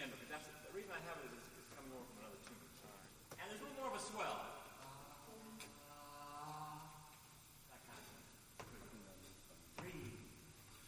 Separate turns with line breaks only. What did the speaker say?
December, because the reason I have it is